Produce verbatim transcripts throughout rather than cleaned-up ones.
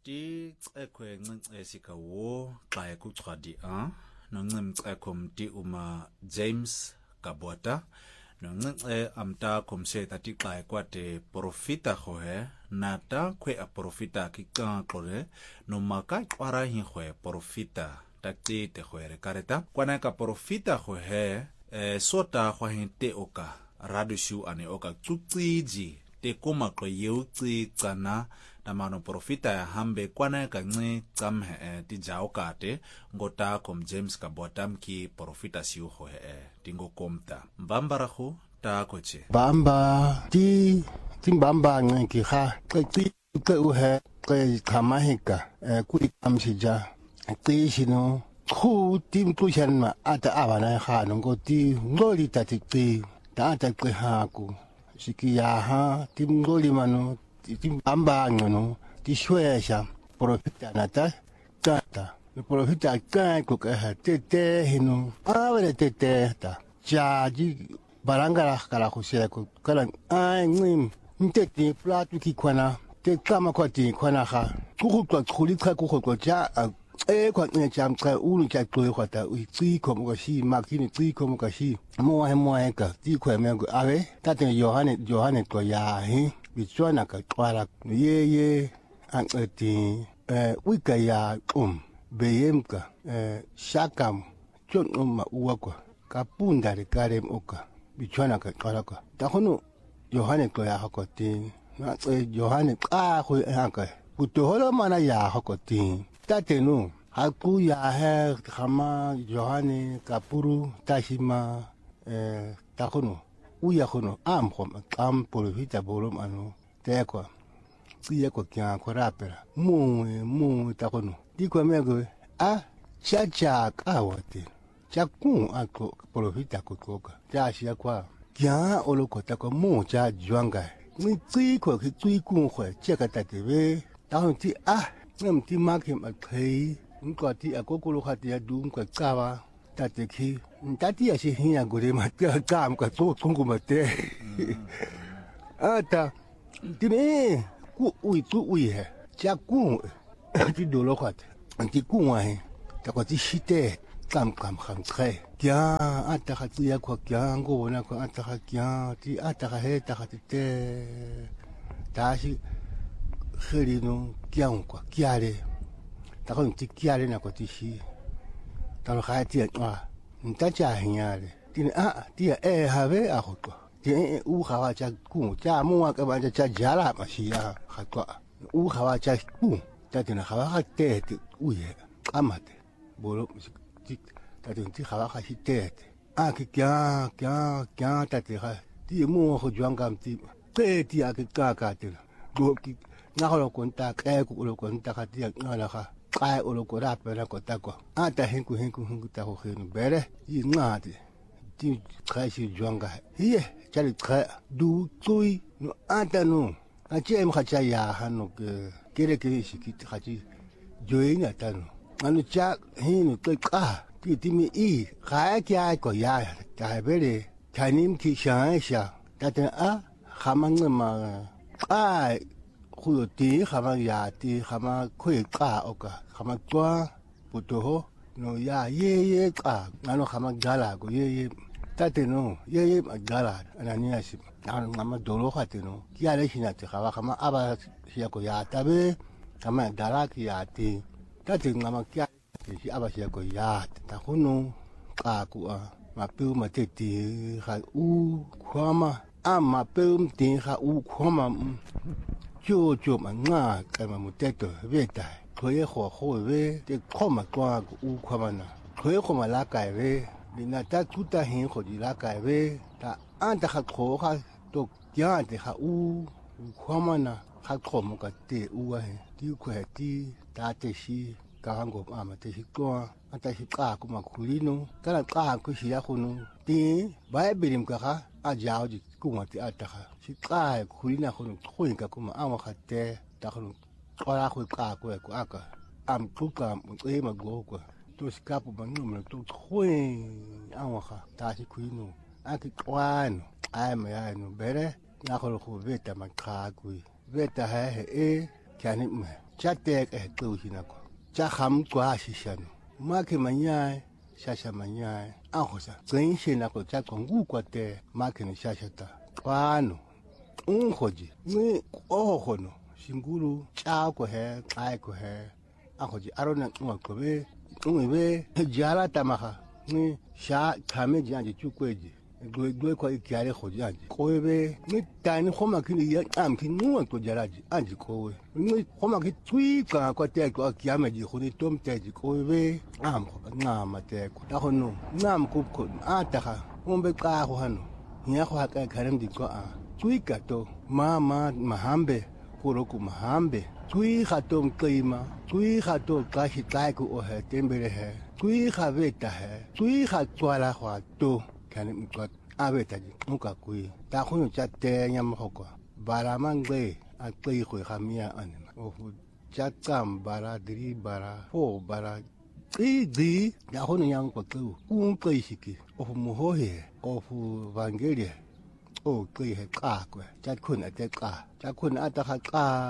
Ti ekwe ncincisika wo xa ekuchwadi a noncimceko mti uma James Kabota noncince amta komseta ti xa ekwate profita khohe nata kwe a profita ki kanqole no maka kwara hihwe profita takti te khoere kareta kwana ka profita khohe eh, sota khwahinte oka radushu ane oka tsutsiji te koma ko yeuci tsana na mano profita ya hambe kwana kanci tsamhe eh, ti jao kate ngota kom James Kabota mki profita siu ho eh, tingo komta mbambara khu ta koche bamba ti ti bamba ngi kha ti ti u he ke khama heka eh, ku amsija ti shino khu ti mtushan ma ata abana kha ngo ti ngoli tati ti ta ta ke ha ku sikia ha ti ngoli mano ti bamba ngono ti shwesha profita nata tata profita ka ko ka tete hino awere tete ta jaji barangara kala khusela ko kala ai ngim ntete platu ki kwana te kama kwa ti kwana kha ku ku khuli kha ku ku ja e kwa nya jam ka ulu ja tlo kwa ta u tsi ko mo shi makini tsi ko mo ka shi mo wa mo ka ti kwa me go ave ta te yohane yohane to ya hi bichwana ka twala ye ye an ti eh wika ya um beyemka eh shakam chon umma uwako kapunda re karem oka bichwana ka twala ka ta hono yohane to ya hakoti na tse yohane ka khu haka kutoholo mana ya hakoti tatenu haku ya he kama yohane kapuru tashima eh ta hono uya hono am khom am polvita bolom anu tekwa tsiye ko kya ko rapera mu mu ta hono diko mego a cha cha kawate cha ku ako polvita ko koka cha shia kwa kya oloko ta ko mu cha jwanga ni tsi ko ki tsi ku khwe che ka ta tebe ta hon ti a ngam ti makem a khei ngko ti akokolo khati ya du ngko tsawa tateki ntati ya shihinya gore mata kam ka to kungu mate ata tine ku ui tu ui he cha ku ti dolo khat anti ku wa he ta ko ti shite kam kam kham tre kya ata khati ya ko kya ngo na ko ata kha kya ti ata kha he ta khati te ta shi kherino kya ko kya le ta ko ti kya le na ko ti shi ta lo kha ti a nta cha hinyale tin a ti e have a go ti u ga wa cha ku cha mo wa ka ba cha jala ma shi ya ga kwa u ga wa cha ku ta tin ga wa ga te ti u ye kamate bolo ti ta tin ti ga wa ga shi te a ki kya kya kya ta ti ga ti mo go jwang kam ti te ti a ki ka ka ti go ki na go ko nta ka ku lo ko nta ka ti na la ga ai olo ko rap na ko ta ko ata hinku hinku hinku ta ko khinu bere yi ngati ti khashi jwanga hiye chali kha du tui no ata no a che mo khacha ya hanu ke kere ke shi ki khachi joina ta no anu cha hinu to ka ti ti mi i kha kya ko ya ta bere tanim ki sha sha ta ta a khamang ma ai khu ti khama ya ti khama khoi ka oka khama twa puto no ya ye ye ka ngano khama gala go ye ye tate no ye ye gala anania shi ngama dolo khate no kia le hina ti khawa khama aba sia ko ya tabe khama dala ki ya ti tate ngama kia shi aba sia ko ya ta hono ka ku a ma pu ma te ti kha u khama ama pu ti kha u khama jo jo ma nga ka ma muteto veta khoye kho kho ve te khoma kwa u khoma na khoye khoma la ka ve dina ta tuta hin kho di la ka ve ta anta kha kho kha to kya te kha u khoma na kha khoma ka te u wa he ti khwe ti ta te shi ka ngo ma ma te shi kwa anta shi ka ku ma khulino ka ka ku shi ya khunu ti bible ka kha a jao ji ku ma ti ata kha shi ka khulina khunu khoin ka ku ma a ma kha te ta khunu ora khu ka ku ku aka am ku ka e ma go ku to skapu ba ngum to khoin a ma kha ta shi khulino a ki kwano ai ma ya no bere na khu khu veta ma kha ku veta ha he e kani me chatek eh tu hinako cha ham kwa shishano make manyai shasha manyai ahosa tsin shinako cha kongu kwate make ni shashata kwano unhoji ni ohono shingulu cha ko he ai ko he ahoji arona ngwakobe unwe jala tamaha ni sha kame janje chukweji gwe gwe kwa ikiare hojaji kowe ni tani khoma kini ya amki nuwa to jaraji anji kowe ni khoma ki tui ka kwa te kwa kiame ji khuni tom teji kowe am ngama te ko ta hono ngam ku ko ataha umbe ka ho hano nya ho ka karem di ko a tui ka to mama mahambe kuroku mahambe tui khatom klima tui khato kashi taiku o he tembere he tui khaveta he tui khatwala khwa to kani mkot abetaji muka kui ta khunu chatte nyam hoko bara mangbe a klei khoi khamia anima ofu chatam bara dri bara fo bara i di ya khunu yang ko tu kun klei shiki ofu muhohe ofu vangelia o klei he ka ko chat khun ate ka chat khun ata kha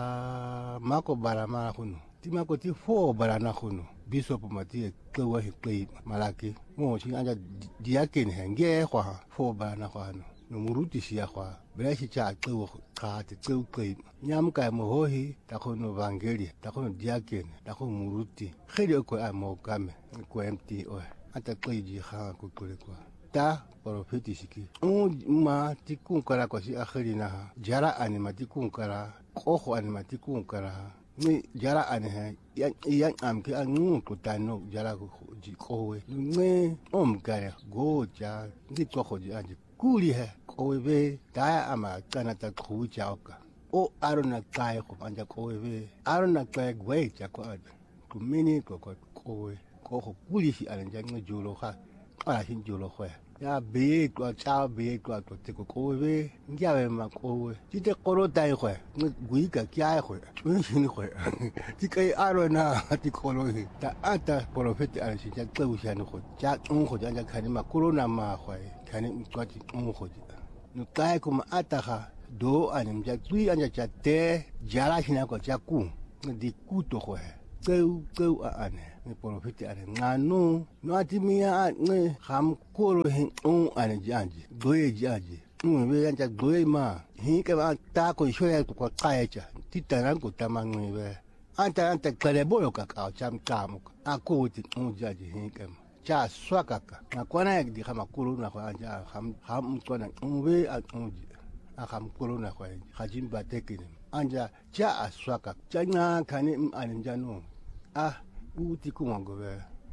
ka mako bara ma khunu ti mako ti fo bara na khunu bishop mati klewa he klei malaki mo chi anja diakin henge kwa fo ba na kwa no no muruti sia kwa breshi cha klewa ka te kleu klei nyam ka mo hohi ta ko no vangelia ta ko diakin ta ko muruti khiri ko a mo kame ko empty o ata klei ji kha ko kule kwa ta profeti siki o ma ti kun kara ko si akhiri na jara anima ti kun kara ko ho anima ti kun kara ni jara ane he yang yang am ke anu ko tano jara ko ji kowe ni om kare go ja ni to ko ji anje kuli he kowe be ta ama kana ta khu ja oka o arona kai ko anja kowe be arona kai gwe ja ko ad ku mini ko ko kowe ko ko kuli si ane ja ngi julo kha ala hin julo kho ya be ko cha be ko to te ko kowe be ngiawe ma kowe ti te koro dai kho gui ka kya kho un shin kho ti kai arona ti kolo ta ata profeti ala shi ja tsu sha no kho ja un kho ja ja khani ma corona ma kho khani ko ti un kho ji no kai ko ma ata kha do anim ja tui anja cha te jara hina ko ja ku di ku to kho tsu tsu a ane ni profeti ale ngano no atimia ne ham koro hin on ane janji doye janji nwe anja doye ma hin ke ba ta ko shoya ko kaecha titaran ko tamangwe be anta anta kale boyo ka ka cham cham ako ti on janji hin ke cha swaka ka na kwana ya di kama koro na ko anja ham ham ko na nwe a onji a ham koro na ko hajim ba tekini anja cha aswaka chanya kani ane jano ah uti kumango be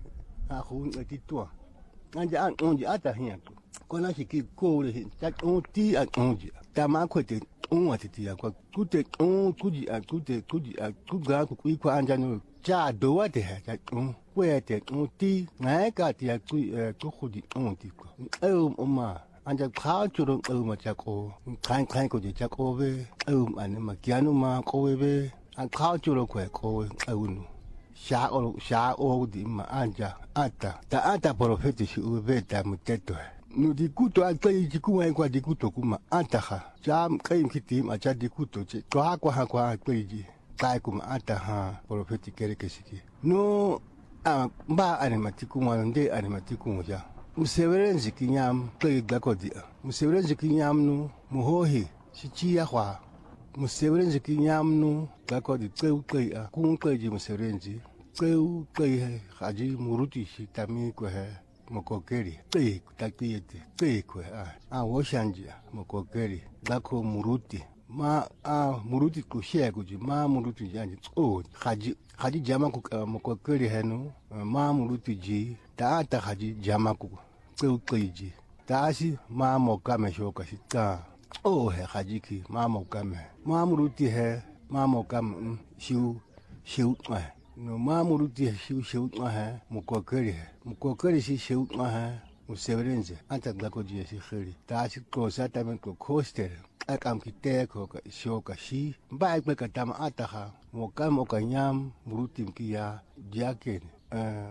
a khun ati to anja an onji ata hian ko na shiki ko le ta onti an onji ta ma ko te on ati ti ko kute on kuji a kute kuji a kuga ku ku anja no cha do wa te ha ta on we te onti na ka ti a ku ku khudi onti ko e o ma anja kha churo e ma cha ko kan kan ko je cha ko be e an ma kianu ma ko we be an kha churo ko ko e unu sha o sha o di ma anja ata ta ata profeti shi ubeta muteto no di kuto ata ji kuwa kwa di kuto kuma ata ha jam kai kiti ma cha di kuto che kwa kwa ha kwa kai ji kai kuma ata ha profeti kere kesiki no a ba ane matiku ma nde ane matiku moja museverenzi kinyam kai gakodi museverenzi kinyam no muhohi shi ya kwa museverenzi kinyamnu gakodi tseu kai a kun kai ji museverenzi tseu kai haji muruti shi tami ko he mokokeri tsei takiyete tsei ko a a woshanji mokokeri gako muruti ma a muruti ko she ko ji ma muruti janji tso haji haji jama ko mokokeri henu ma muruti ji ta ta haji jama ko tseu kai ji ta shi ma mokame shoka shi ta oh he hajiki mama ukame mamuruti he mama ukame shiu shiu eh no mamuruti shiu shiu eh mukokeri he mukokeri shi shiu eh museverenze anta ngako je shi khiri ta shi ko sata men ko coaster akam kite ko ka shoka shi ba ikwe katama ataha mukame okanyam muruti mkia diaken eh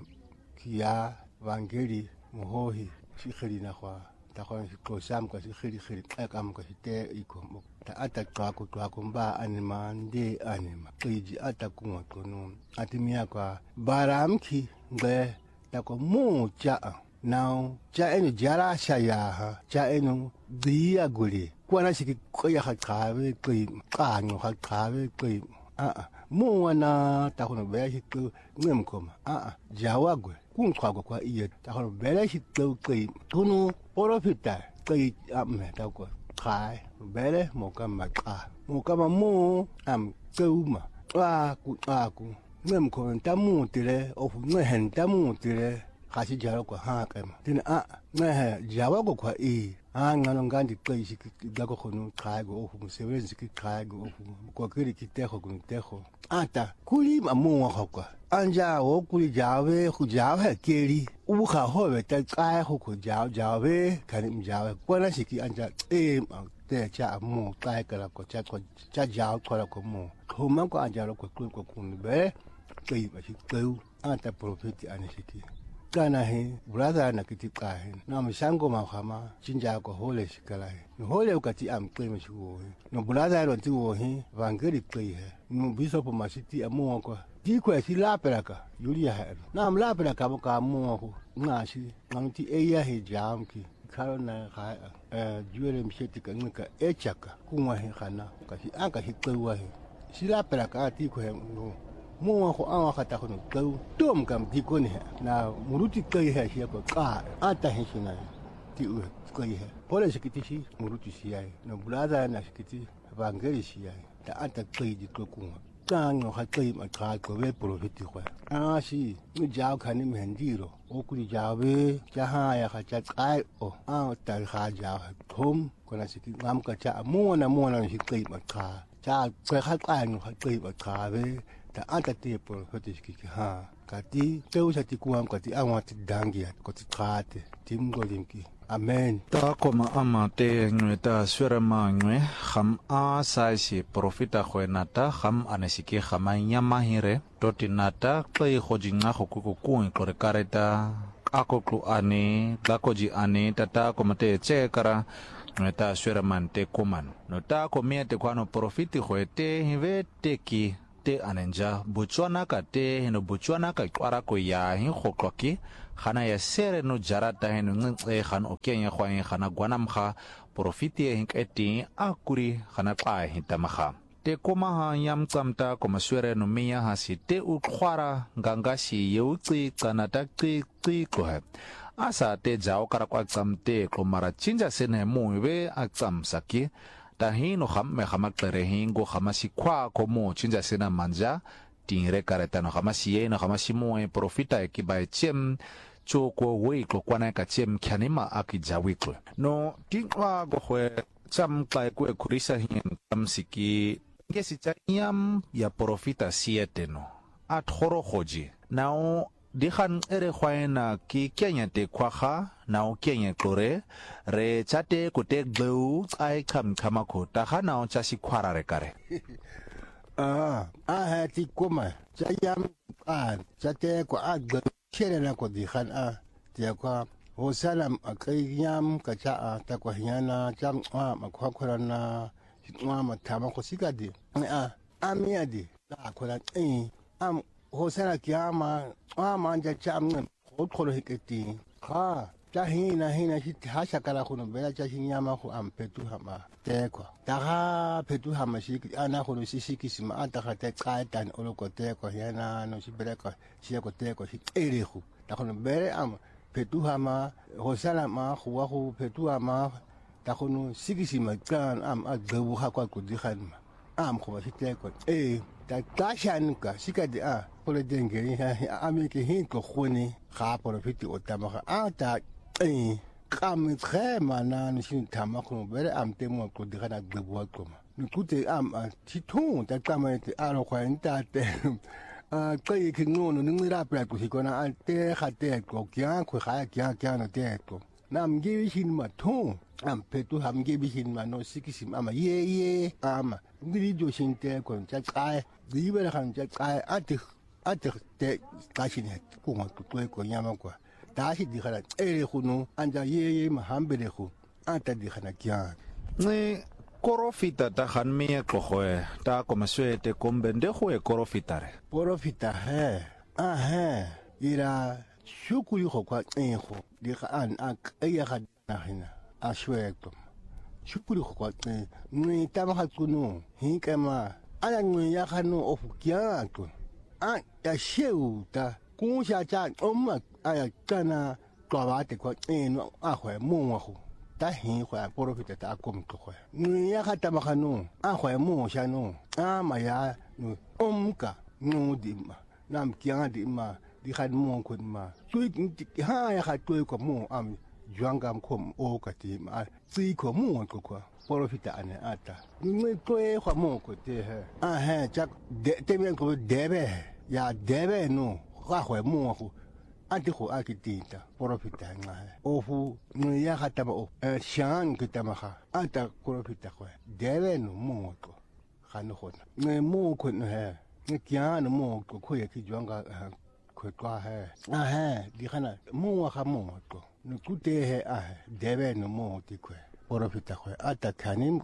kia vangeli muhohi shi khiri na kwa ta ko ko sam ko khiri khiri akam ko te iko ta ata kwako kwako mba anima ndi anima qiji ata kunwa kono atimia kwa baramki ngbe ta ko mu cha now cha enu jara shaya ha cha enu dia guri kwana shiki qoya ha qawe qi qanyo ha qawe qi a a mu wana ta kono be shi qi ngem a a jawagwe kun kwako kwa iye ta kono be shi qi kono profita qi amme ta ko khai bele moka maka moka mamu am keuma wa ku aku ngem ko tamu tire ofu ngehen tamu tire kasi jaro ko ha kema tin a ngehe jawa ko kwa i a ngalo ngandi qeshi gako khono khai go ofu musebenzi ki khai go ofu ko kiri kiteho ku teho ata kuli mamu wa kwa anja o kuli jawe khu jawe keri u kha hobe ta khai ho ko jawe jawe kani mjawe kwana shiki anja e te cha mu khai kala ko cha ko cha jawe ko ko mu khuma ko anja ko ko ko kun be kai ba shi teu ata profeti anishiki kana he brother na kiti kahe na mshango mahama chinja ko hole shikala he no hole ukati am kweme shuwo he no brother ro ti wo he vangeli kwe he no bishop masiti amu ko di ko si la peraka yulia he na am la peraka mo ka mu ko na shi ngamti eya he jamki karo na ha eh juere msheti ka ngka echaka kunwa he kana ka si anga hi kwe he si la peraka ti ko he no mo ko awa khata ko no tom kam di ko ne na muruti kai ha shi ko ka ata he shi na ti u kai ha pole shi kiti shi muruti shi ai no brother na shi kiti evangeli shi ai ta ata kai di ko ku ka no ha kai ma ka ko we profiti ko a shi ni jao khani mendiro o ku di jawe ja ha ya kha cha kai o a ta kha ja thom ko na shi ki ngam ka cha mo na mo na shi kai ma ka cha kai kha kai no ha kai ma ka we ta ata te por hotiski ha kati teu sati kuam kati awat dangia koti trate tim golimki amen ta koma amate ngeta swerama ngwe kham a sai si profita khoenata kham anesiki khamanya mahire totinata kai khojinga khoku ku ko kareta akoklu ane gakoji ane tata komate chekara ngeta sweramante kuman nota komiete kwano profiti khoete hivete ki te anenja buchwana ka te no buchwana ka kwara ko ya hin khokloki khana ya sere no jarata hin ngce khan okenya khwa khana gwanamkha profiti hin keti akuri khana qa hin tamakha te koma ha yam tsamta koma swere no miya ha si te u khwara nganga si yeuci tsanata qi qi ko ha asa te jao kara kwa tsamte ko mara chinja sene muwe atsam saki tahino kham me khama klerehin go khama si kwa komo chinja sena manja tingre kareta no khama si ye no khama si mo e profita e ki ba chem choko we ko kwana ka chem khanima akijawiko no tingwa go khwe cham kai ko kurisa hin tam siki ngesi cha yam ya profita siete no athoro khoji nao dikhan ere khwaena ki kenya te khwaga nao kenya klore re chate kote gleu ai kham khama ko ta khana on cha si khwara re kare ah a ha ti koma cha yam a chate ko a gleu chere na ko dikhan a te ko ho salam akai yam ka cha a ta ko hiana cham a ma khwa khora na ma ma ta ma ko sikadi a amiadi ta ko la eh am ho sana kiama ama nja chamne ko kholo hiketi ha cha hina hina shi hasha kala khono bela cha hinyama ko ampetu hama teko ta ha petu hama shi ana khono sisiki sima ata khate qaitan oloko teko yana no shi bela ko shi ko teko shi erehu ta khono bele am petu hama ho sana ma khuwa khu petu hama ta khono sikisima kan am agbu ha kwa ku dikhan am khuwa shi teko eh ta tashan ka sikadi a pole dengeri ha amike hin ko khone ga profiti otama a ta eh kam tre mana ni shin tama ko bere am temo ko digana gbebu ko ni kute am titon ta kama te aro kwa nta te a kai ki ngono ni ngira pra ko sikona a te ga te ko kya ko ga kya kya no te ko nam gi hin ma ton am petu ham gi hin ma no sikisi ama ye ye ama ngiri jo shin te ko cha cha di bere kan cha cha ati ati te kashin het ko ma to ko nyama ko tashi di khala ere khunu anja ye ye ma hambele khu anta di khana kya ni korofita ta ganmie tlogoe ta komaswete kombende go e korofitare porofita he a he ira shukuli go kwa ego di ga an a ya ga nagina a shweto shukuli go kwa nne ta ma tsuno hi kema ala nne ya ga no of kyato a ya sheuta ku sha cha omma aya kana twa te kwa eno a hwe mo go ta hi hwa porofita ta kom to hwe nne ya ga ta ma no a hwe mo sha no a ma ya no omka no di ma nam kianga di ma di khan mo ko ma tui ha ya kha tui ko mo am juangam khom o ka ti ma tsi ko mo ko ko porofita ane ata ni tui ko mo ko te he a he chak de te me ko debe ya debe no ga hwe mo ko ante ko akitinta porofita nga o fu ni ya kha ta o shan ki ta ma kha ata porofita ko debe no mo ko khan ho ni mo ko no he ni kya no mo ko ko ye ki juanga ko kwa he a he di khana mo ga mo ko no kute he a debe no mo ti ko porofita ko ata khanim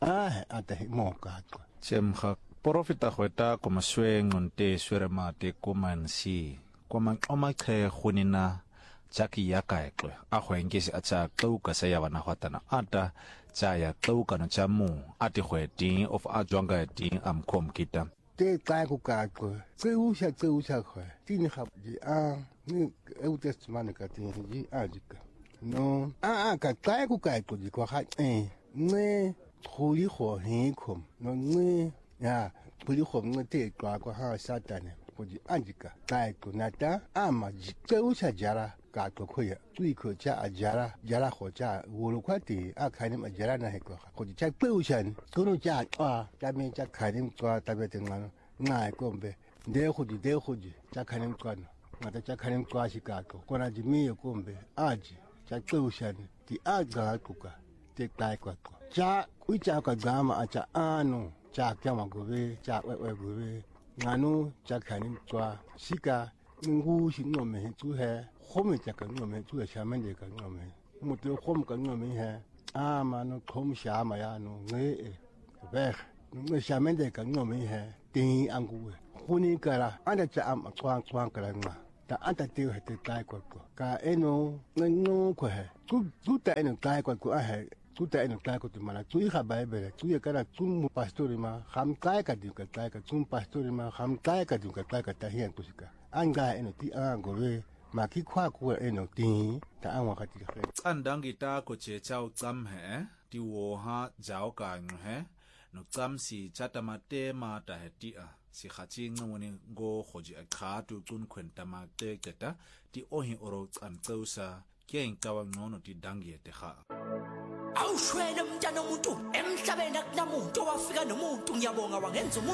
a ata mo ka ko chem kha porofita go ta komaswe ngonte swere mate komansi koma oma khe khunina jaki ya kae klo a go engisi a tsa tlouka sa ya bana hwatana ata tsa ya tlouka no tsa mo ati khweti of a jwanga ti am khom kita te ka ko ka ko tse u sha tse u sha khwa ti ni khap ji a ni e u testament ka ti ji a ji ka no a a ka ka ko ka ko ji ko ha e ne khuli kho he khom no ne ya khuli kho ne te kwa ko ha satane ko ji a ji ka ka ko na ta a ma ji tse u sha jara ka ko ko ya tui ko cha a jara jara kho cha wo lo kwa ti a kha ni ma jara na he ko ko ji cha tse u sha ko no cha a ta me cha kha ni kwa ta be te ngano ngai kombe de khudi de khudi cha kha ni kwa no ngata cha kha ni kwa shi ka ko ko na ji mi kombe a ji cha tse u sha ni ti a ga ku ka te kai kwa ko cha u cha ka gama a cha ano cha kya ma go be cha we we go be ngano cha kha ni kwa shika ngu shi no me tu he khome cha ka no me tu sha men de ka no me mo te khom ka no me he a ma no khom sha ma ya no nge e be no sha men de ka no me he ti angu khuni kara anda cha am twang twang kara nga ta anta te he te kai ko ka eno no ko he tu tu ta eno kai ko ko a he tu ta eno kai ko tu mala tu i ha ba be tu ye kara tu mu pastori ma ham kai ka di ka kai ka tu pastori ma ham kai ka di ka kai ka ta hian ku sika anga eno ti ango we ma ki khwa ku eno ti ta anwa ka ti khe tsandangi ta ko che chao tsam he ti wo ha jao ka ng he no tsam si chata mate ma ta he ti a si khachi ngwoni go khoji a kha tu tun khwen ta ma te keta ti ohi oro tsam tsausa keng kawa ngono ti dangi te kha awushwele mntana umuntu emhlabeni akunamuntu owafika nomuntu ngiyabonga wangenza